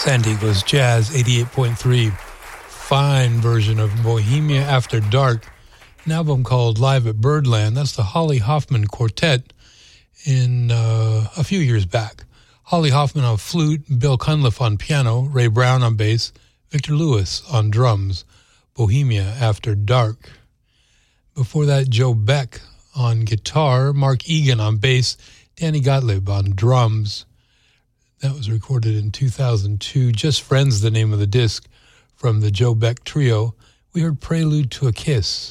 San Diego's Jazz 88.3. Fine version of Bohemia After Dark, an album called Live at Birdland. That's the Holly Hoffman Quartet in a few years back. Holly Hoffman on flute, Bill Cunliffe on piano, Ray Brown on bass, Victor Lewis on drums. Bohemia After Dark. Before that, Joe Beck on guitar, Mark Egan on bass, Danny Gottlieb on drums. That was recorded in 2002. Just Friends, the name of the disc, from the Joe Beck Trio. We heard Prelude to a Kiss.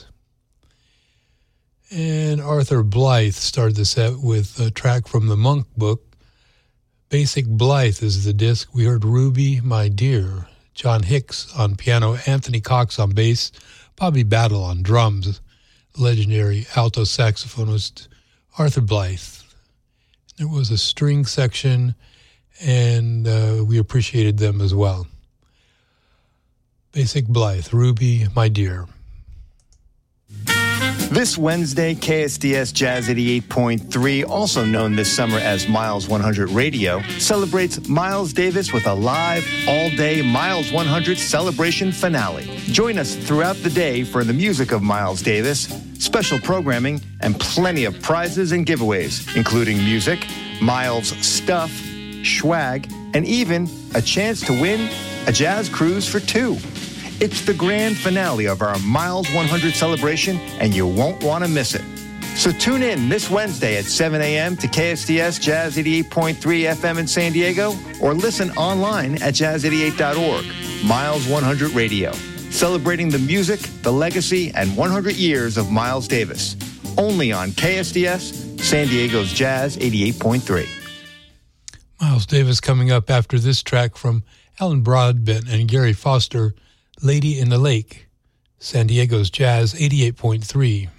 And Arthur Blythe started the set with a track from the Monk book. Basic Blythe is the disc. We heard Ruby, My Dear. John Hicks on piano, Anthony Cox on bass, Bobby Battle on drums, legendary alto saxophonist Arthur Blythe. There was a string section, and we appreciated them as well. Basic Blythe, Ruby, My Dear. This Wednesday, KSDS Jazz 88.3, also known this summer as Miles 100 Radio, celebrates Miles Davis with a live, all-day Miles 100 celebration finale. Join us throughout the day for the music of Miles Davis, special programming, and plenty of prizes and giveaways, including music, Miles stuff, swag, and even a chance to win a jazz cruise for two. It's the grand finale of our Miles 100 celebration, and you won't want to miss it. So tune in this Wednesday at 7 a.m. to KSDS Jazz 88.3 FM in San Diego, or listen online at jazz88.org. Miles 100 Radio, celebrating the music, the legacy, and 100 years of Miles Davis. Only on KSDS, San Diego's Jazz 88.3. Miles Davis coming up after this track from Alan Broadbent and Gary Foster, Lady in the Lake, San Diego's Jazz 88.3.